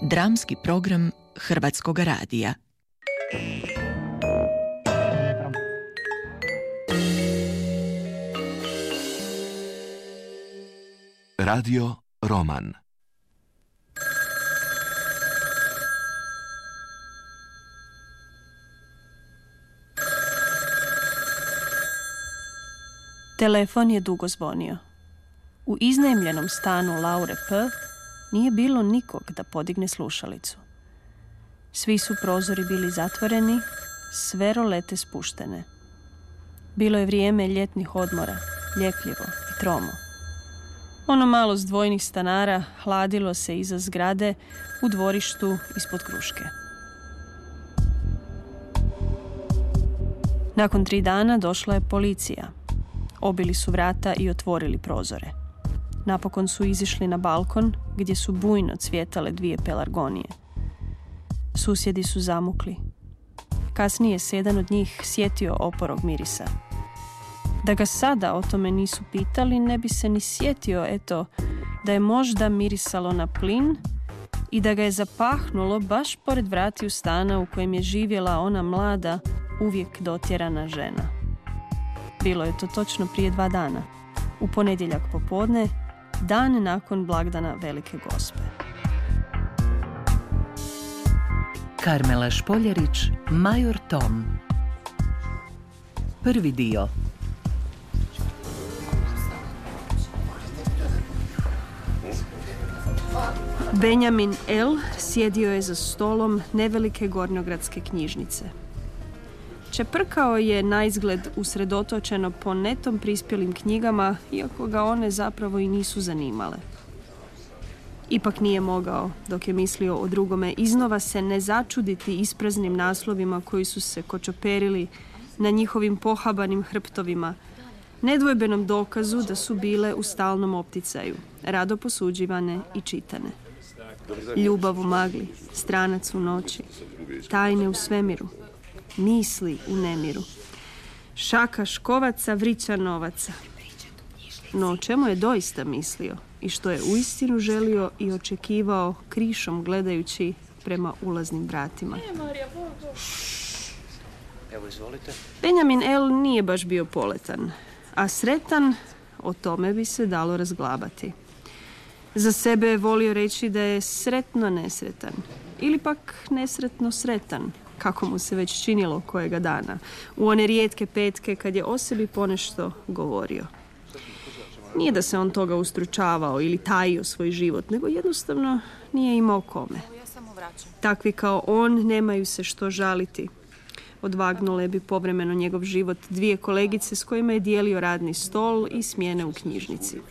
Dramski program Hrvatskog radija. Radio Roman. Telefon je dugo zvonio. U iznajmljenom stanu Laure P. nije bilo nikog da podigne slušalicu. Svi su prozori bili zatvoreni, sve rolete spuštene. Bilo je vrijeme ljetnih odmora, ljepljivo i tromo. Ono malo zdvojnih stanara hladilo se iza zgrade u dvorištu ispod kruške. Nakon 3 dana došla je policija. Obili su vrata i otvorili prozore. Napokon su izišli na balkon gdje su bujno cvjetale 2 pelargonije. Susjedi su zamukli. Kasnije se jedan od njih sjetio oporog mirisa. Da ga sada o tome nisu pitali, ne bi se ni sjetio, da je možda mirisalo na plin i da ga je zapahnulo baš pored vratiju stana u kojem je živjela ona mlada, uvijek dotjerana žena. Bilo je to točno prije 2 dana, u ponedjeljak popodne, dan nakon blagdana Velike Gospe. Karmela Špoljarić, Major Tom. Prvi dio. Benjamin L. sjedio je za stolom nevelike gornjogradske knjižnice. Čeprkao je naizgled usredotočeno po netom prispjelim knjigama, iako ga one zapravo i nisu zanimale. Ipak nije mogao, dok je mislio o drugome, iznova se ne začuditi ispraznim naslovima koji su se kočoperili na njihovim pohabanim hrptovima, nedvojbenom dokazu da su bile u stalnom opticaju, rado posuđivane i čitane. Ljubav u magli, stranac u noći, tajne u svemiru, misli u nemiru, šaka škovaca, vrića novaca. No o čemu je doista mislio i što je uistinu želio i očekivao, krišom gledajući prema ulaznim vratima. Evo, izvolite. Benjamin L. nije baš bio poletan, a sretan, o tome bi se dalo razglabati. Za sebe je volio reći da je sretno nesretan, ili pak nesretno sretan, kako mu se već činilo kojega dana, u one rijetke petke kad je o sebi ponešto govorio. Nije da se on toga ustručavao ili tajio svoj život, nego jednostavno nije imao kome. Takvi kao on nemaju se što žaliti. Odvagnule bi povremeno njegov život 2 kolegice s kojima je dijelio radni stol i smjene u knjižnici.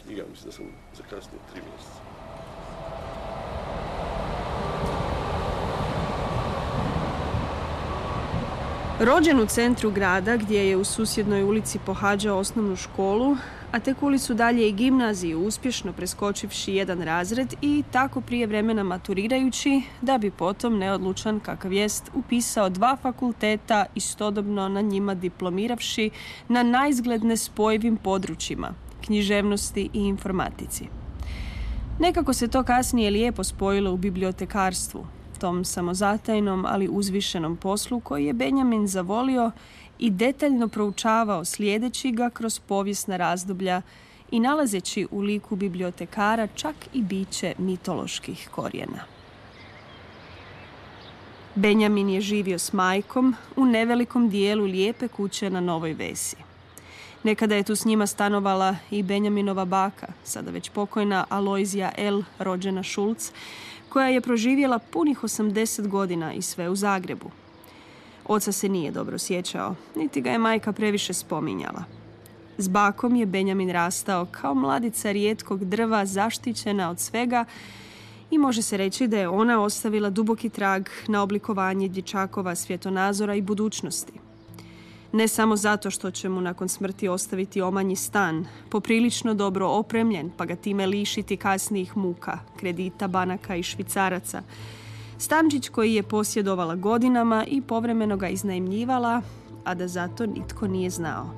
Rođen u centru grada, gdje je u susjednoj ulici pohađao osnovnu školu, a tek ulicu dalje i gimnaziju, uspješno preskočivši 1 razred i tako prije vremena maturirajući, da bi potom, neodlučan kakav jest, upisao 2 fakulteta istodobno na njima diplomiravši na naizgled nespojivim područjima, književnosti i informatici. Nekako se to kasnije lijepo spojilo u bibliotekarstvu, tom samozatajnom, ali uzvišenom poslu koji je Benjamin zavolio i detaljno proučavao slijedeći ga kroz povijesna razdoblja i nalazeći u liku bibliotekara čak i biće mitoloških korijena. Benjamin je živio s majkom u nevelikom dijelu lijepe kuće na Novoj Vesi. Nekada je tu s njima stanovala i Benjaminova baka, sada već pokojna Alojzija L. rođena Šulc, koja je proživjela punih 80 godina i sve u Zagrebu. Oca se nije dobro sjećao, niti ga je majka previše spominjala. S bakom je Benjamin rastao kao mladica rijetkog drva, zaštićena od svega, i može se reći da je ona ostavila duboki trag na oblikovanje dječakova svjetonazora i budućnosti. Ne samo zato što će mu nakon smrti ostaviti omanji stan, poprilično dobro opremljen, pa ga time lišiti kasnijih muka, kredita, banaka i švicaraca. Stančić koji je posjedovala godinama i povremeno ga iznajmljivala, a da zato nitko nije znao.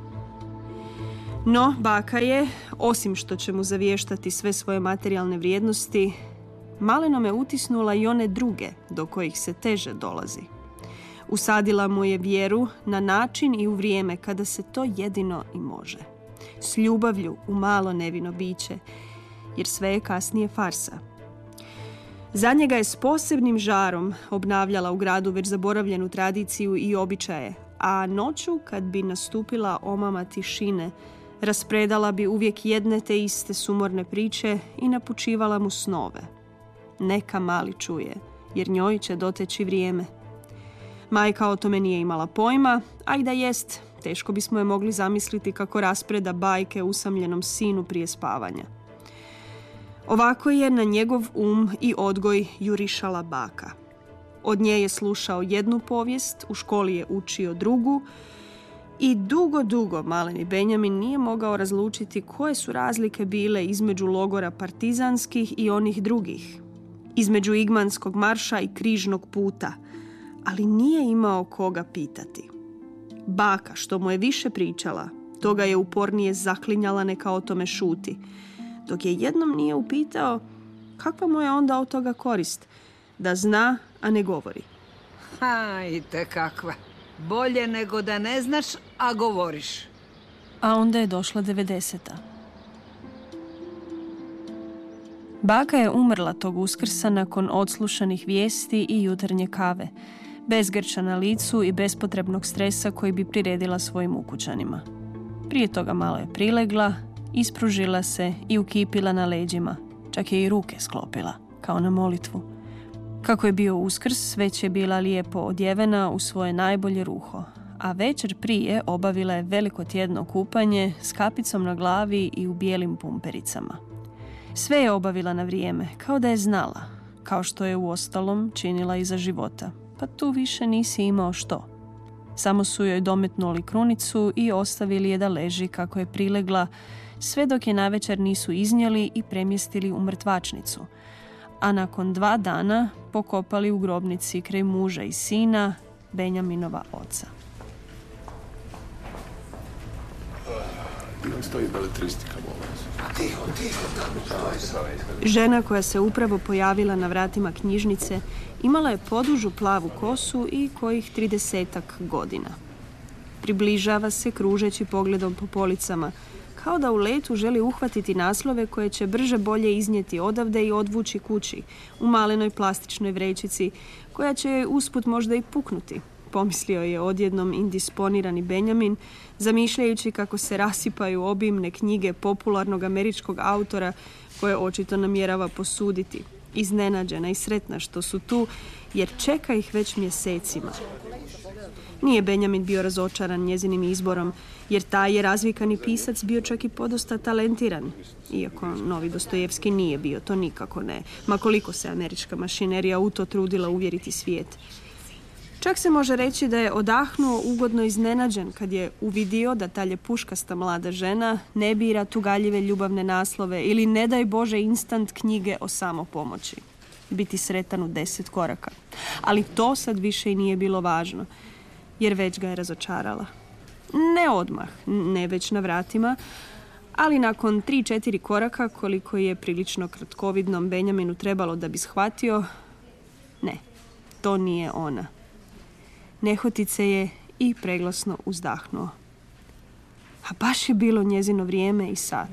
No, baka je, osim što će mu zavještati sve svoje materijalne vrijednosti, maleno me utisnula i one druge do kojih se teže dolazi. Usadila mu je vjeru na način i u vrijeme kada se to jedino i može. S ljubavlju u malo nevino biće, jer sve je kasnije farsa. Za njega je s posebnim žarom obnavljala u gradu već zaboravljenu tradiciju i običaje, a noću, kad bi nastupila omama tišine, raspredala bi uvijek jedne te iste sumorne priče i napučivala mu snove. Neka mali čuje, jer njoj će doteći vrijeme. Majka o tome nije imala pojma, a i da jest, teško bismo je mogli zamisliti kako raspreda bajke usamljenom sinu prije spavanja. Ovako je na njegov i odgoj jurišala baka. Od nje je slušao jednu povijest, u školi je učio drugu i dugo maleni Benjamin nije mogao razlučiti koje su razlike bile između logora partizanskih i onih drugih, između Igmanskog marša i Križnog puta, ali nije imao koga pitati. Baka, što mu je više pričala, toga je upornije zaklinjala neka o tome šuti, dok je jednom nije upitao kakva mu je onda od toga korist, da zna, a ne govori. Hajte kakva. Bolje nego da ne znaš, a govoriš. A onda je došla 90. Baka je umrla tog Uskrsa nakon odslušanih vijesti i jutarnje kave, bez grča na licu i bespotrebnog stresa koji bi priredila svojim ukućanima. Prije toga malo je prilegla, ispružila se i ukipila na leđima, čak je i ruke sklopila, kao na molitvu. Kako je bio Uskrs, već je bila lijepo odjevena u svoje najbolje ruho, a večer prije obavila je veliko tjedno kupanje s kapicom na glavi i u bijelim pumpericama. Sve je obavila na vrijeme, kao da je znala, kao što je uostalom činila i za života, pa tu više nisi imao što. Samo su joj dometnuli krunicu i ostavili je da leži kako je prilegla, sve dok je navečer nisu iznijeli i premjestili u mrtvačnicu, a nakon 2 dana pokopali u grobnici kraj muža i sina, Benjaminova oca. Žena koja se upravo pojavila na vratima knjižnice imala je podužu plavu kosu i kojih 30 godina. Približava se kružeći pogledom po policama, kao da u letu želi uhvatiti naslove koje će brže bolje iznijeti odavde i odvući kući, u malenoj plastičnoj vrećici, koja će joj usput možda i puknuti, pomislio je odjednom indisponirani Benjamin, zamišljajući kako se rasipaju obimne knjige popularnog američkog autora koje očito namjerava posuditi, iznenađena i sretna što su tu, jer čeka ih već mjesecima. Nije Benjamin bio razočaran njezinim izborom, jer taj je razvikani pisac bio čak i podosta talentiran, iako novi Dostojevski nije bio, to nikako ne, ma koliko se američka mašinerija u to trudila uvjeriti svijet. Čak se može reći da je odahnuo ugodno iznenađen kad je uvidio da ta ljepuškasta mlada žena ne bira tugaljive ljubavne naslove ili ne daj Bože instant knjige o samopomoći. Biti sretan u 10 koraka. Ali to sad više i nije bilo važno, jer već ga je razočarala. Ne odmah, ne već na vratima, ali nakon 3-4 koraka, koliko je prilično kratkovidnom Benjaminu trebalo da bi shvatio, ne, to nije ona. Nehotice je i preglasno uzdahnuo. A baš je bilo njezino vrijeme i sat.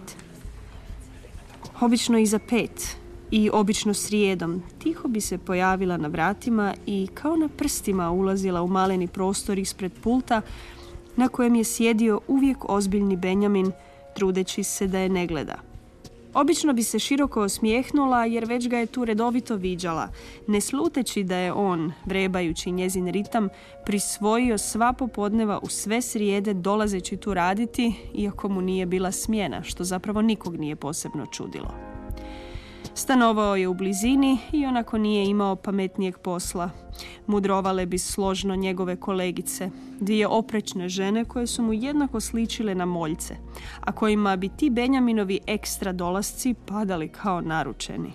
Obično iza 5 i obično srijedom tiho bi se pojavila na vratima i kao na prstima ulazila u maleni prostor ispred pulta na kojem je sjedio uvijek ozbiljni Benjamin, trudeći se da je ne gleda. Obično bi se široko osmijehnula jer već ga je tu redovito viđala, ne sluteći da je on, vrebajući njezin ritam, prisvojio sva popodneva u sve srijede dolazeći tu raditi, iako mu nije bila smjena, što zapravo nikog nije posebno čudilo. Stanovao je u blizini i onako nije imao pametnijeg posla. Mudrovale bi složno njegove kolegice, 2 oprečne žene koje su mu jednako sličile na moljce, a kojima bi ti Benjaminovi ekstra dolasci padali kao naručeni.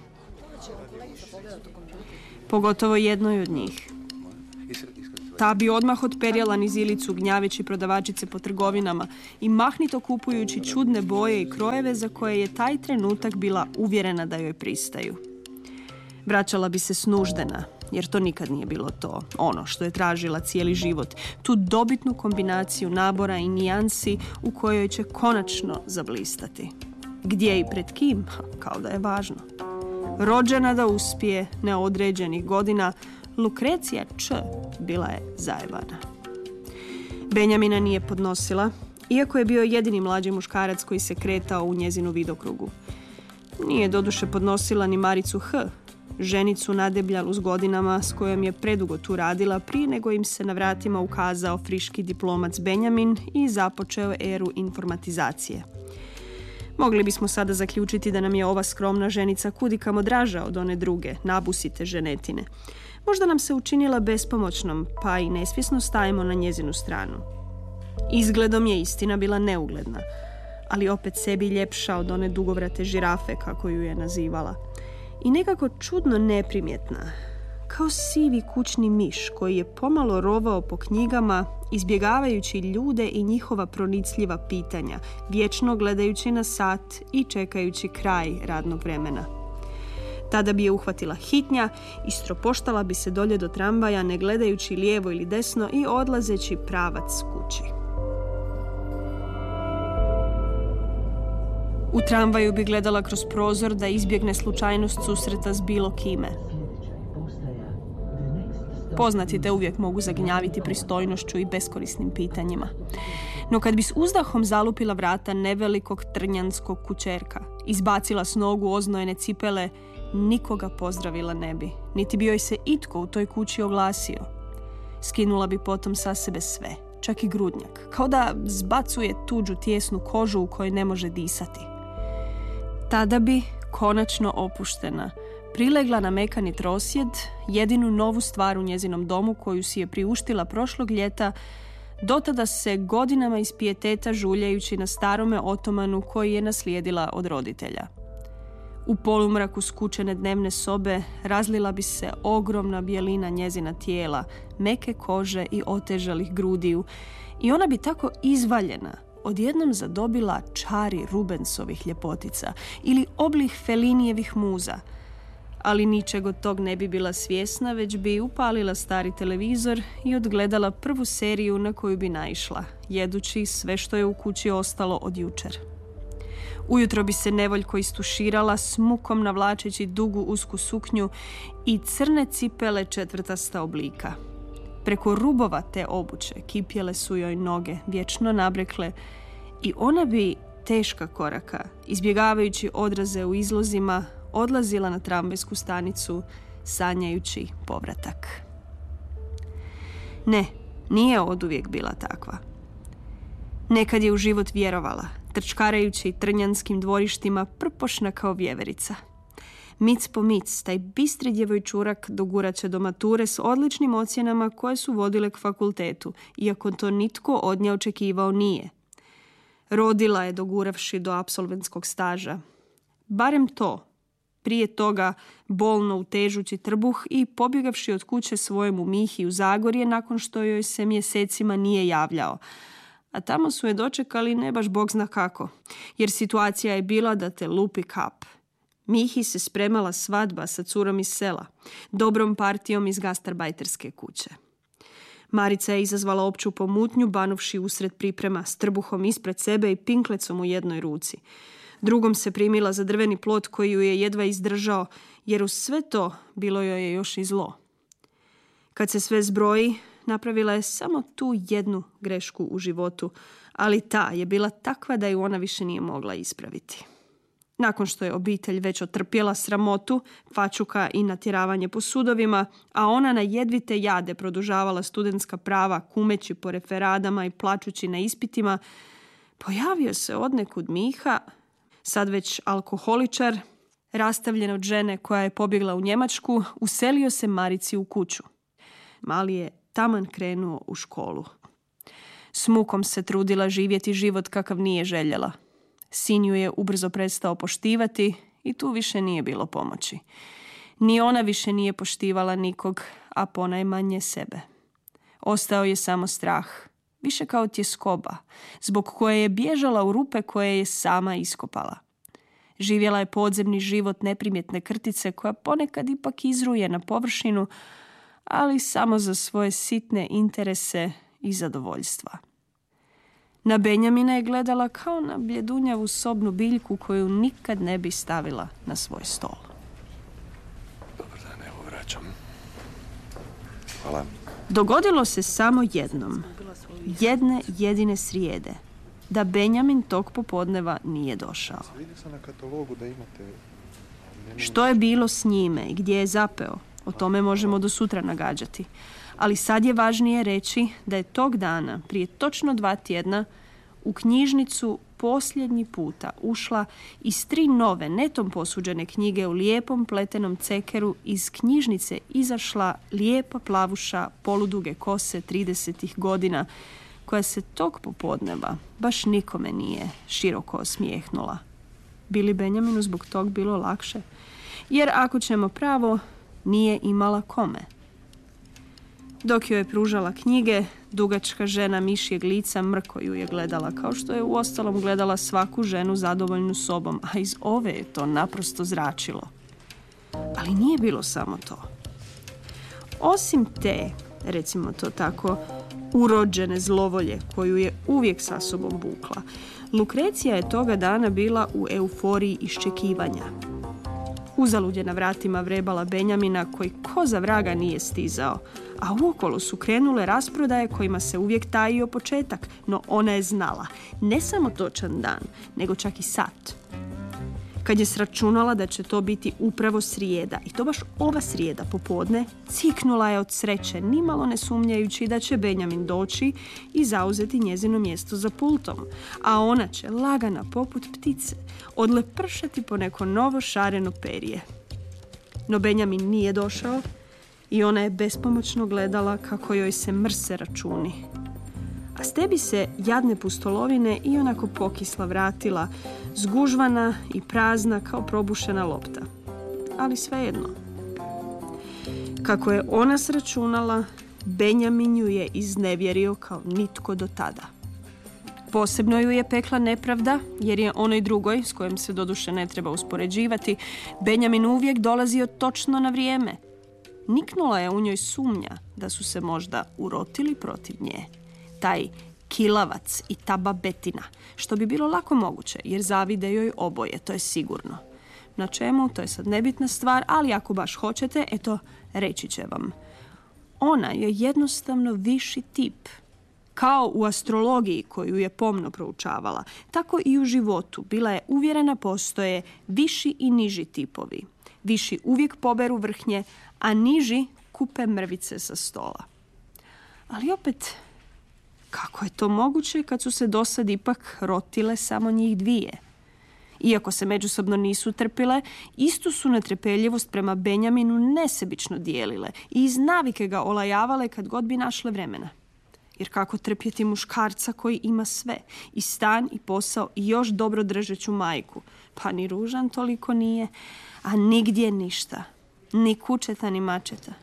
Pogotovo jednoj od njih. Ta bi odmah otperjala niz ilicu gnjaveći prodavačice po trgovinama i mahnito kupujući čudne boje i krojeve za koje je taj trenutak bila uvjerena da joj pristaju. Vraćala bi se snuždena, jer to nikad nije bilo to, ono što je tražila cijeli život. Tu dobitnu kombinaciju nabora i nijansi u kojoj će konačno zablistati. Gdje i pred kim? Kao da je važno. Rođena da uspije, neodređenih godina, Lukrecija Č bila je zajebana. Benjamina nije podnosila, iako je bio jedini mlađi muškarac koji se kretao u njezinu vidokrugu. Nije doduše podnosila ni Maricu H, ženicu nadebljalu s godinama s kojom je predugo tu radila prije nego im se na vratima ukazao friški diplomac Benjamin i započeo eru informatizacije. Mogli bismo sada zaključiti da nam je ova skromna ženica kudikamo draža od one druge, nabusite ženetine. Možda nam se učinila bespomoćnom, pa i nesvjesno stajemo na njezinu stranu. Izgledom je istina bila neugledna, ali opet sebi ljepša od one dugovrate žirafe, kako ju je nazivala. I nekako čudno neprimjetna, kao sivi kućni miš koji je pomalo rovao po knjigama, izbjegavajući ljude i njihova pronicljiva pitanja, vječno gledajući na sat i čekajući kraj radnog vremena. Tada bi je uhvatila hitnja i stropoštala bi se dolje do tramvaja, ne gledajući lijevo ili desno i odlazeći pravac kući. U tramvaju bi gledala kroz prozor da izbjegne slučajnost susreta s bilo kime. Poznati te uvijek mogu zagnjaviti pristojnošću i beskorisnim pitanjima. No kad bi s uzdahom zalupila vrata nevelikog trnjanskog kućerka, izbacila s nogu oznojene cipele, nikoga pozdravila ne bi, niti bi joj se itko u toj kući oglasio. Skinula bi potom sa sebe sve, čak i grudnjak, kao da zbacuje tuđu tijesnu kožu u kojoj ne može disati. Tada bi, konačno opuštena, prilegla na mekani trosjed, jedinu novu stvar u njezinom domu koju si je priuštila prošlog ljeta, dotada se godinama iz pijeteta žuljajući na starome otomanu koji je naslijedila od roditelja. U polumraku skučene dnevne sobe razlila bi se ogromna bijelina njezina tijela, meke kože i otežalih grudiju, i ona bi tako izvaljena odjednom zadobila čari Rubensovih ljepotica ili oblih Felinijevih muza. Ali ničeg od tog ne bi bila svjesna, već bi upalila stari televizor i odgledala prvu seriju na koju bi naišla, jedući sve što je u kući ostalo od jučer. Ujutro bi se nevoljko istuširala, s mukom navlačeći dugu usku suknju i crne cipele četvrtasta oblika. Preko rubova te obuće kipjele su joj noge, vječno nabrekle, i ona bi teška koraka, izbjegavajući odraze u izlozima, odlazila na tramvajsku stanicu, sanjajući povratak. Ne, nije oduvijek bila takva. Nekad je u život vjerovala, trčkarajući trnjanskim dvorištima prpošna kao vjeverica. Mic po mic, taj bistri djevojčurak dogurat će do mature s odličnim ocjenama koje su vodile k fakultetu, iako to nitko od nje očekivao nije. Rodila je doguravši do apsolventskog staža. Barem to, prije toga bolno utežući trbuh i pobjegavši od kuće svojemu Mihi u Zagorje nakon što joj se mjesecima nije javljao. A tamo su je dočekali ne baš bog zna kako, jer situacija je bila da te lupi kap. Mihi se spremala svadba sa curom iz sela, dobrom partijom iz gastarbajterske kuće. Marica je izazvala opću pomutnju, banuvši usred priprema s trbuhom ispred sebe i pinklecom u jednoj ruci. Drugom se primila za drveni plot koji ju je jedva izdržao, jer uz sve to bilo joj je još i zlo. Kad se sve zbroji, napravila je samo tu jednu grešku u životu, ali ta je bila takva da ju ona više nije mogla ispraviti. Nakon što je obitelj već otrpjela sramotu, fačuka i natjeravanje po sudovima, a ona na jedvite jade produžavala studentska prava, kumeći po referadama i plačući na ispitima, pojavio se odnekud Miha, sad već alkoholičar, rastavljen od žene koja je pobjegla u Njemačku, uselio se Marici u kuću. Mali je taman krenuo u školu. S mukom se trudila živjeti život kakav nije željela. Sin ju je ubrzo prestao poštivati i tu više nije bilo pomoći. Ni ona više nije poštivala nikog, a ponajmanje sebe. Ostao je samo strah, više kao tjeskoba, zbog koje je bježala u rupe koje je sama iskopala. Živjela je podzemni život neprimjetne krtice koja ponekad ipak izruje na površinu, ali samo za svoje sitne interese i zadovoljstva. Na Benjamina je gledala kao na bljedunjavu sobnu biljku koju nikad ne bi stavila na svoj stol. Dobar dan, evo vraćam. Hvala. Dogodilo se samo jednom, jedne jedine srijede, da Benjamin tog popodneva nije došao. Vidio sam na katalogu da imate... Što je bilo s njime i gdje je zapeo, o tome možemo do sutra nagađati. Ali sad je važnije reći da je tog dana, prije točno 2 tjedna, u knjižnicu posljednji puta ušla iz 3 nove netom posuđene knjige u lijepom pletenom cekeru. Iz knjižnice izašla lijepa plavuša poluduge kose 30-ih godina, koja se tog popodneva baš nikome nije široko osmijehnula. Bi li Benjaminu zbog tog bilo lakše? Jer ako ćemo pravo, nije imala kome. Dok joj je pružala knjige, dugačka žena mišjeg lica mrko ju je gledala, kao što je uostalom gledala svaku ženu zadovoljnu sobom, a iz ove je to naprosto zračilo. Ali nije bilo samo to. Osim te, recimo to tako, urođene zlovolje koju je uvijek sa sobom vukla, Lukrecija je toga dana bila u euforiji iščekivanja. Uzalud je na vratima vrebala Benjamina koji ko za vraga nije stizao, a uokolo su krenule rasprodaje kojima se uvijek tajio početak, no ona je znala ne samo točan dan, nego čak i sat. Kad je sračunala da će to biti upravo srijeda, i to baš ova srijeda popodne, ciknula je od sreće, nimalo ne sumnjajući da će Benjamin doći i zauzeti njezino mjesto za pultom, a ona će lagana poput ptice odlepršati po neko novo šareno perje. No Benjamin nije došao i ona je bespomoćno gledala kako joj se mrse računi. A s tebi se jadne pustolovine i onako pokisla vratila, zgužvana i prazna kao probušena lopta. Ali svejedno. Kako je ona sračunala, Benjamin ju je iznevjerio kao nitko do tada. Posebno ju je pekla nepravda, jer je onoj drugoj, s kojom se doduše ne treba uspoređivati, Benjamin uvijek dolazio točno na vrijeme. Niknula je u njoj sumnja da su se možda urotili protiv nje. Taj kilavac i ta babetina, što bi bilo lako moguće, jer zavide joj oboje, to je sigurno. Na čemu, to je sad nebitna stvar, ali ako baš hoćete, eto, reći će vam. Ona je jednostavno viši tip. Kao u astrologiji koju je pomno proučavala, tako i u životu bila je uvjerena postoje viši i niži tipovi. Viši uvijek poberu vrhnje, a niži kupe mrvice sa stola. Ali opet, kako je to moguće kad su se dosad ipak rotile samo njih dvije? Iako se međusobno nisu trpile, istu su netrpeljivost prema Benjaminu nesebično dijelile i iz navike ga olajavale kad god bi našle vremena. Jer kako trpjeti muškarca koji ima sve, i stan i posao i još dobro držeću majku? Pa ni ružan toliko nije, a nigdje ništa. Ni kućeta ni mačeta.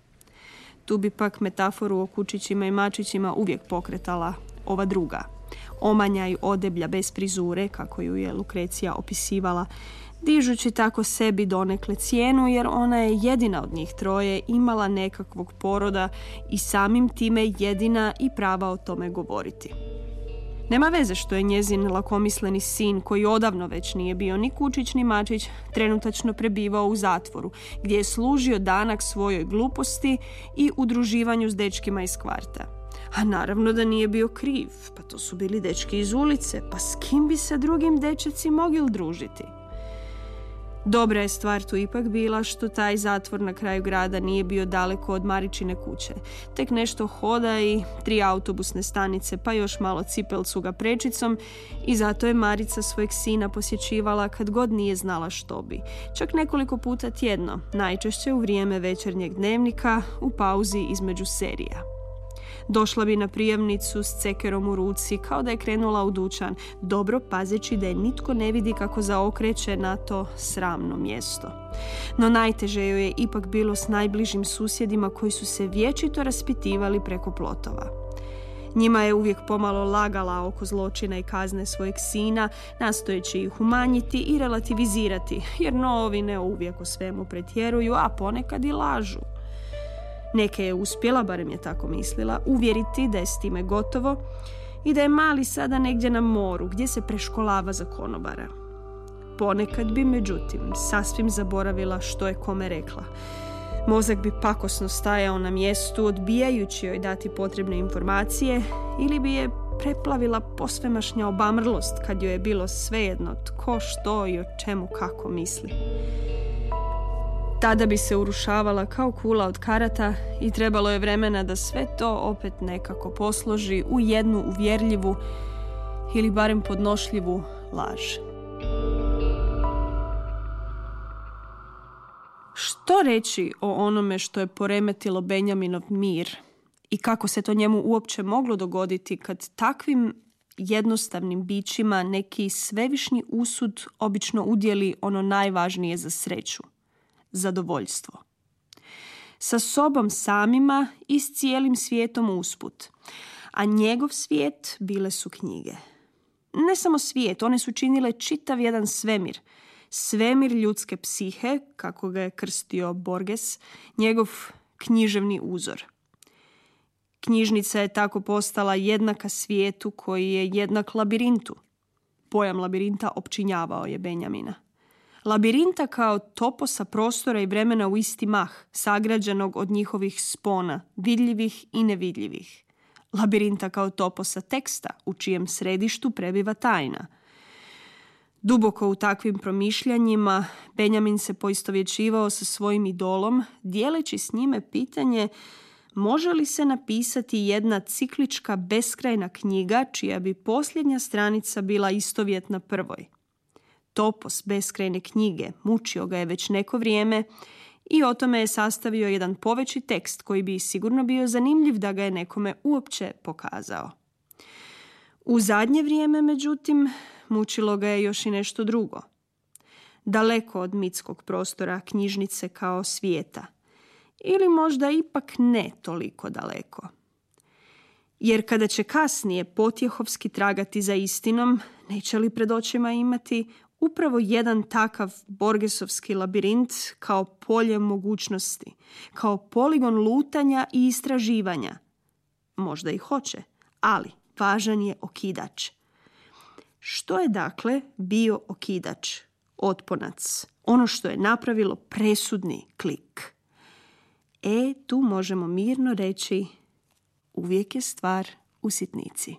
Tu bi pak metaforu o kučićima i mačićima uvijek pokretala ova druga. Omanja i odeblja bez prizure, kako ju je Lukrecija opisivala, dižući tako sebi donekle cijenu, jer ona je jedina od njih troje imala nekakvog poroda i samim time jedina i prava o tome govoriti. Nema veze što je njezin lakomisleni sin, koji odavno već nije bio ni kučić ni mačić, trenutačno prebivao u zatvoru, gdje je služio danak svojoj gluposti i udruživanju s dečkima iz kvarta. A naravno da nije bio kriv, pa to su bili dečki iz ulice, pa s kim bi se drugim dečeci mogli družiti? Dobra je stvar tu ipak bila što taj zatvor na kraju grada nije bio daleko od Maričine kuće. Tek nešto hoda i 3 autobusne stanice, pa još malo cipelcuga prečicom, i zato je Marica svojeg sina posjećivala kad god nije znala što bi. Čak nekoliko puta tjedno, najčešće u vrijeme večernjeg dnevnika, u pauzi između serija. Došla bi na prijavnicu s cekerom u ruci, kao da je krenula u dućan, dobro pazeći da je nitko ne vidi kako zaokreće na to sramno mjesto. No najteže joj je ipak bilo s najbližim susjedima koji su se vječito raspitivali preko plotova. Njima je uvijek pomalo lagala oko zločina i kazne svojeg sina, nastojeći ih umanjiti i relativizirati, jer novine uvijek o svemu pretjeruju, a ponekad i lažu. Neke je uspjela, barem je tako mislila, uvjeriti da je s time gotovo i da je mali sada negdje na moru, gdje se preškolava za konobara. Ponekad bi, međutim, sasvim zaboravila što je kome rekla. Mozak bi pakosno stajao na mjestu, odbijajući joj dati potrebne informacije, ili bi je preplavila posvemašnja obamrlost kad joj je bilo svejedno tko, što i o čemu kako misli. Tada bi se urušavala kao kula od karata i trebalo je vremena da sve to opet nekako posloži u jednu uvjerljivu ili barem podnošljivu laž. Što reći o onome što je poremetilo Benjaminov mir i kako se to njemu uopće moglo dogoditi kad takvim jednostavnim bićima neki svevišnji usud obično udjeli ono najvažnije za sreću, zadovoljstvo. Sa sobom samima i s cijelim svijetom usput. A njegov svijet bile su knjige. Ne samo svijet, one su činile čitav jedan svemir. Svemir ljudske psihe, kako ga je krstio Borges, njegov književni uzor. Knjižnica je tako postala jednaka svijetu koji je jednak labirintu. Pojam labirinta opčinjavao je Benjamina. Labirinta kao toposa prostora i vremena u isti mah, sagrađenog od njihovih spona, vidljivih i nevidljivih. Labirinta kao toposa teksta, u čijem središtu prebiva tajna. Duboko u takvim promišljanjima Benjamin se poistovjećivao sa svojim idolom, dijeleći s njime pitanje može li se napisati jedna ciklička beskrajna knjiga čija bi posljednja stranica bila istovjetna prvoj. Topos beskrajne knjige mučio ga je već neko vrijeme i o tome je sastavio jedan poveći tekst koji bi sigurno bio zanimljiv da ga je nekome uopće pokazao. U zadnje vrijeme, međutim, mučilo ga je još i nešto drugo. Daleko od mitskog prostora knjižnice kao svijeta. Ili možda ipak ne toliko daleko. Jer kada će kasnije potjehovski tragati za istinom, neće li pred očima imati upravo jedan takav borgesovski labirint kao polje mogućnosti, kao poligon lutanja i istraživanja? Možda i hoće, ali važan je okidač. Što je dakle bio okidač, otponac, ono što je napravilo presudni klik? Tu možemo mirno reći, uvijek je stvar u sitnici.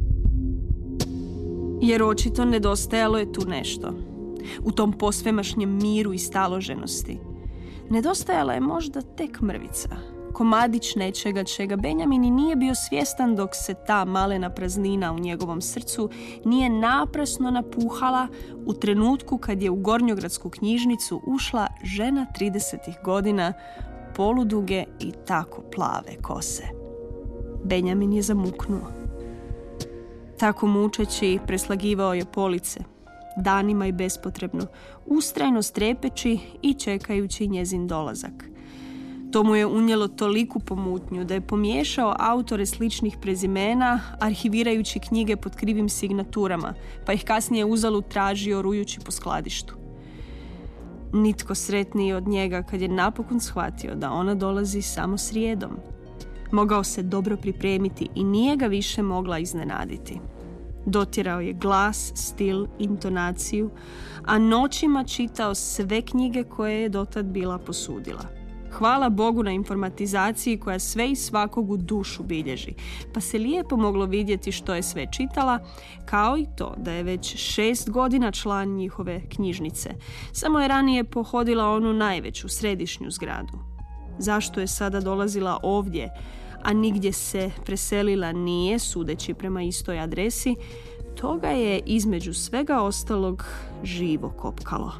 Jer očito nedostajalo je tu nešto. U tom posvemašnjem miru i staloženosti. Nedostajala je možda tek mrvica. Komadić nečega čega Benjamin i nije bio svjestan dok se ta malena praznina u njegovom srcu nije naprasno napuhala u trenutku kad je u Gornjogradsku knjižnicu ušla žena 30-ih godina, poluduge i tako plave kose. Benjamin je zamuknuo. Tako mučeći preslagivao je police, danima i bespotrebno, ustrajno strepeći i čekajući njezin dolazak. To mu je unijelo toliku pomutnju da je pomiješao autore sličnih prezimena, arhivirajući knjige pod krivim signaturama, pa ih kasnije uzalud tražio rujući po skladištu. Nitko sretniji od njega kad je napokon shvatio da ona dolazi samo srijedom. Mogao se dobro pripremiti i nije ga više mogla iznenaditi. Dotjerao je glas, stil, intonaciju, a noćima čitao sve knjige koje je dotad bila posudila. Hvala Bogu na informatizaciji koja sve i svakog u dušu bilježi, pa se lijepo moglo vidjeti što je sve čitala, kao i to da je već 6 godina član njihove knjižnice. Samo je ranije pohodila onu najveću, središnju zgradu. Zašto je sada dolazila ovdje, a nigdje se preselila nije, sudeći prema istoj adresi, toga je između svega ostalog živo kopkalo.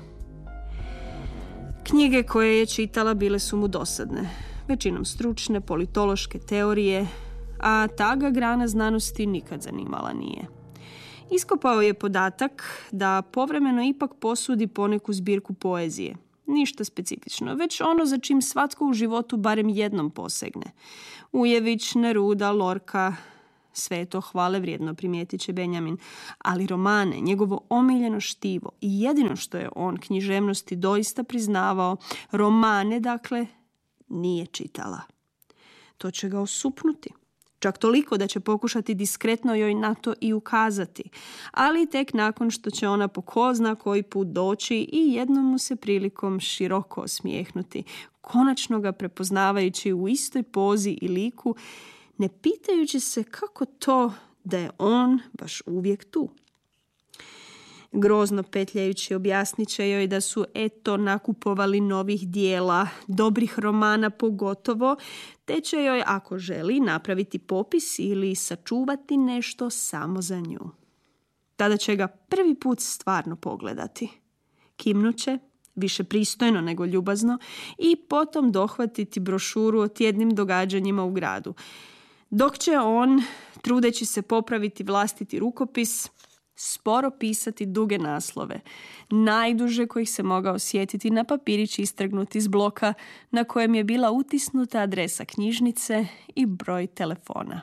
Knjige koje je čitala bile su mu dosadne, većinom stručne, politološke teorije, a ta ga grana znanosti nikad zanimala nije. Iskopao je podatak da povremeno ipak posudi poneku zbirku poezije. Ništa specifično, već ono za čim svatko u životu barem jednom posegne. Ujević, Neruda, Lorca, Sve je to hvale vrijedno, primijetit će Benjamin, ali romane, njegovo omiljeno štivo i jedino što je on književnosti doista priznavao, romane, dakle, nije čitala. To će ga osupnuti. Čak toliko da će pokušati diskretno joj na to i ukazati, ali tek nakon što će ona po ko zna koji put doći i jednom mu se prilikom široko osmijehnuti, konačno ga prepoznavajući u istoj pozi i liku, ne pitajući se kako to da je on baš uvijek tu. Grozno petljajući objasnit će joj da su eto nakupovali novih dijela, dobrih romana pogotovo, te će joj, ako želi, napraviti popis ili sačuvati nešto samo za nju. Tada će ga prvi put stvarno pogledati. Kimnuće, više pristojno nego ljubazno, i potom dohvatiti brošuru o tjednim događanjima u gradu. Dok će on, trudeći se popraviti vlastiti rukopis, sporo pisati duge naslove, najduže kojih se mogao sjetiti na papirić istrgnut iz bloka na kojem je bila utisnuta adresa knjižnice i broj telefona.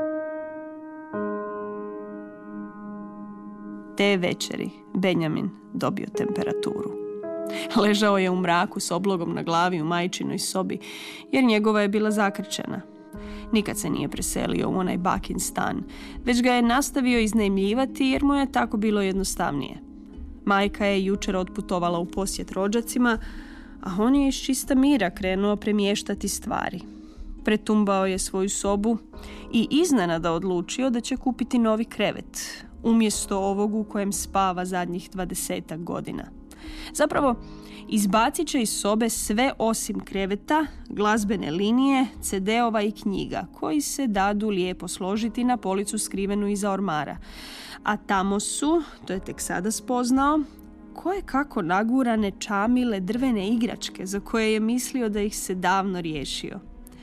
Te večeri Benjamin dobio temperaturu. Ležao je u mraku s oblogom na glavi u majčinoj sobi, jer njegova je bila zakrčena. Nikad se nije preselio u onaj bakin stan, već ga je nastavio iznajmljivati jer mu je tako bilo jednostavnije. Majka je jučer otputovala u posjet rođacima, a on je iz čista mira krenuo premještati stvari. Pretumbao je svoju sobu i iznenada odlučio da će kupiti novi krevet, umjesto ovog u kojem spava zadnjih 20 godina. Zapravo, izbacit će iz sobe sve osim kreveta, glazbene linije, CD-ova i knjiga, koji se dadu lijepo složiti na policu skrivenu iza ormara. A tamo su, to je tek sada spoznao, koje kako nagurane čamile drvene igračke za koje je mislio da ih se davno riješio.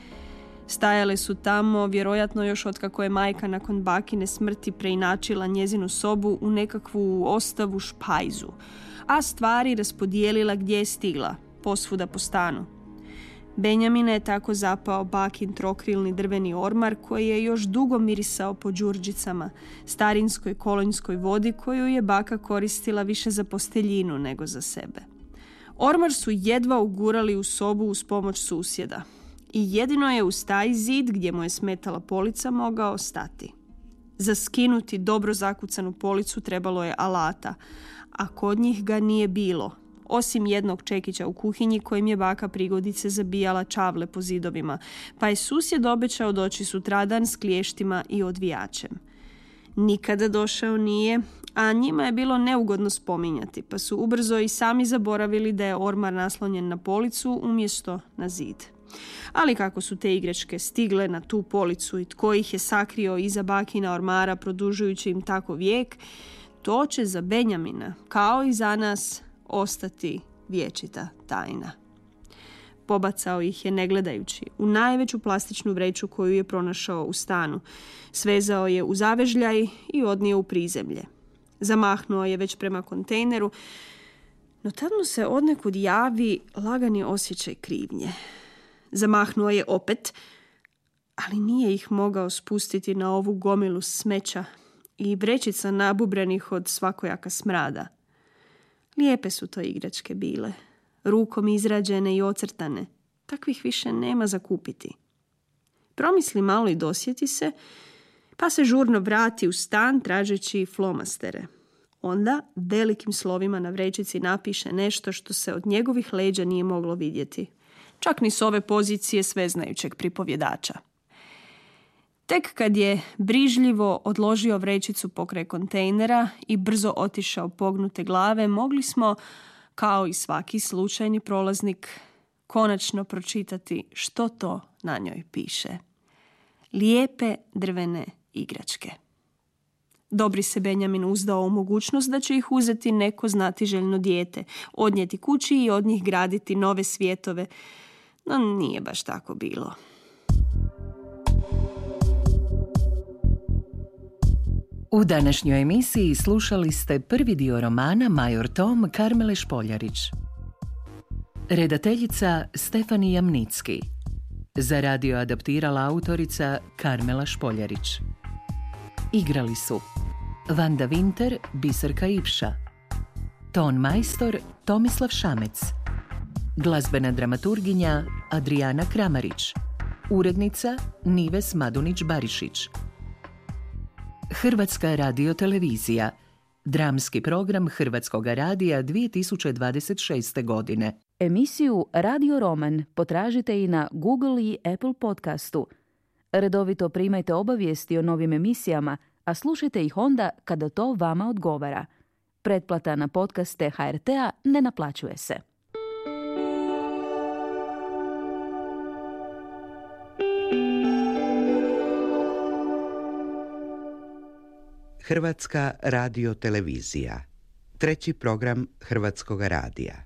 Stajale su tamo, vjerojatno još otkako je majka nakon bakine smrti preinačila njezinu sobu u nekakvu ostavu špajzu, a stvari raspodijelila gdje je stigla, posvuda po stanu. Benjamina je tako zapao bakin trokrilni drveni ormar koji je još dugo mirisao po đurđicama, starinskoj kolonjskoj vodi koju je baka koristila više za posteljinu nego za sebe. Ormar su jedva ugurali u sobu uz pomoć susjeda i jedino je uz taj zid gdje mu je smetala polica mogao stati. Za skinuti dobro zakucanu policu trebalo je alata, a kod njih ga nije bilo, osim jednog čekića u kuhinji kojim je baka prigodice zabijala čavle po zidovima, pa je susjed obećao doći sutradan s kliještima i odvijačem. Nikada došao nije, a njima je bilo neugodno spominjati, pa su ubrzo i sami zaboravili da je ormar naslonjen na policu umjesto na zid. Ali kako su te igračke stigle na tu policu i tko ih je sakrio iza bakina ormara produžujući im tako vijek, to će za Benjamina, kao i za nas, ostati vječita tajna. Pobacao ih je ne gledajući u najveću plastičnu vreću koju je pronašao u stanu. Svezao je u zavežljaj i odnio u prizemlje. Zamahnuo je već prema kontejneru, no tad mu se odnekud javi lagani osjećaj krivnje. Zamahnuo je opet, ali nije ih mogao spustiti na ovu gomilu smeća i vrećica nabubrenih od svakojaka smrada. Lijepe su to igračke bile, rukom izrađene i ocrtane. Takvih više nema za kupiti. Promisli malo i dosjeti se, pa se žurno vrati u stan tražeći flomastere. Onda velikim slovima na vrećici napiše nešto što se od njegovih leđa nije moglo vidjeti. Čak ni s ove pozicije sveznajućeg pripovjedača. Tek kad je brižljivo odložio vrećicu pokraj kontejnera i brzo otišao pognute glave, mogli smo, kao i svaki slučajni prolaznik, konačno pročitati što to na njoj piše. Lijepe drvene igračke. Dobri se Benjamin uzdao u mogućnost da će ih uzeti neko znatiželjno dijete, odnijeti kući i od njih graditi nove svjetove, no nije baš tako bilo. U današnjoj emisiji slušali ste prvi dio romana Major Tom Karmele Špoljarić. Redateljica Stefani Jamnicki. Za radio adaptirala autorica Karmela Špoljarić. Igrali su Vanda Winter, Biserka Ipša, ton majstor Tomislav Šamec, glazbena dramaturginja Adrijana Kramarić, urednica Nives Madunić-Barišić. Hrvatska radiotelevizija, dramski program Hrvatskoga radija 2026. godine. Emisiju Radio Roman potražite i na Google i Apple podcastu. Redovito primajte obavijesti o novim emisijama, a slušajte ih onda kada to vama odgovara. Pretplata na podcaste HRT-a ne naplaćuje se. Hrvatska radiotelevizija. Treći program Hrvatskoga radija.